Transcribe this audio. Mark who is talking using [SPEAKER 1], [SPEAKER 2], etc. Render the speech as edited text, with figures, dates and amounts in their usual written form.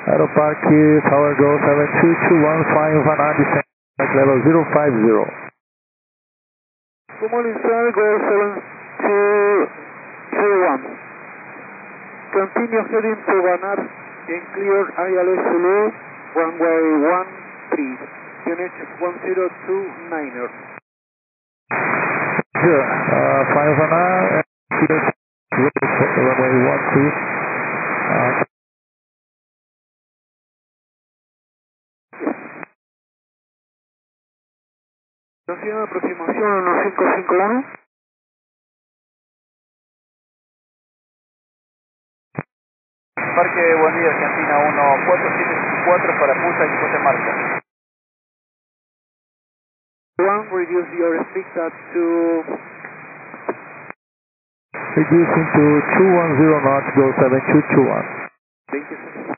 [SPEAKER 1] Aeropark Tower Go 7221, flying Havana, descent flight level 050.
[SPEAKER 2] Good morning, sir. Go 7201. Continue heading to Vanar in clear ILS Zulu, runway 13, unit 1029er.
[SPEAKER 1] Sure, flying Havana, runway 13.
[SPEAKER 2] Atención, aproximación 1551.
[SPEAKER 3] Parque Buen Día, Argentina 1474 para Punta y Punta Marca.
[SPEAKER 2] One, reduce your speed up to...
[SPEAKER 1] Reducing to 210 knots, go 7221.
[SPEAKER 2] 20